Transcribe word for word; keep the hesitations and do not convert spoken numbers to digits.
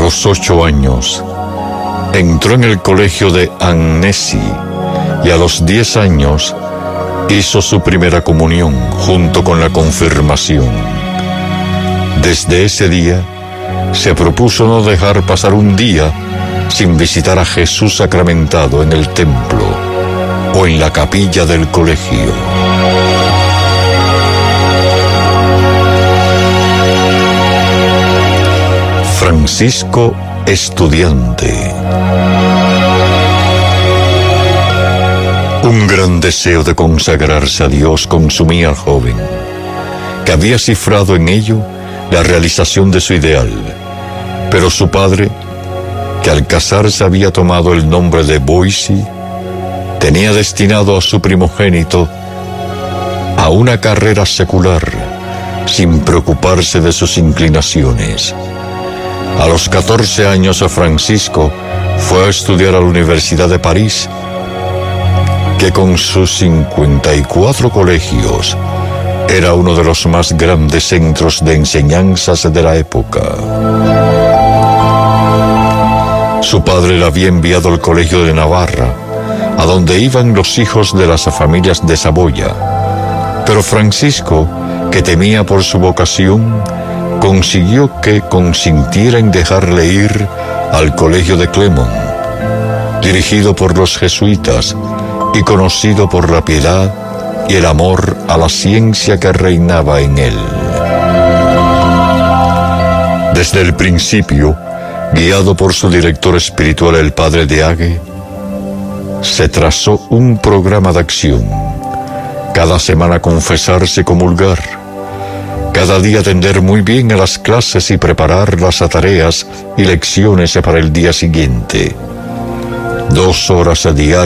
los ocho años, entró en el colegio de Annecy y a los diez años hizo su primera comunión junto con la confirmación. Desde ese día se propuso no dejar pasar un día sin visitar a Jesús sacramentado en el templo o en la capilla del colegio. Francisco estudiante. Un gran deseo de consagrarse a Dios consumía al joven, que había cifrado en ello la realización de su ideal, pero su padre, que al casarse había tomado el nombre de Boissy, tenía destinado a su primogénito a una carrera secular, sin preocuparse de sus inclinaciones. A los catorce años Francisco fue a estudiar a la Universidad de París, que con sus cincuenta y cuatro colegios era uno de los más grandes centros de enseñanzas de la época. Su padre le había enviado al colegio de Navarra, a donde iban los hijos de las familias de Saboya, pero Francisco, que temía por su vocación, consiguió que consintiera en dejarle ir al colegio de Clermont, dirigido por los jesuitas y conocido por la piedad y el amor a la ciencia que reinaba en él. Desde el principio, guiado por su director espiritual, el padre de Hague, se trazó un programa de acción. Cada semana confesarse y comulgar, cada día atender muy bien a las clases y preparar las tareas y lecciones para el día siguiente. Dos horas a diario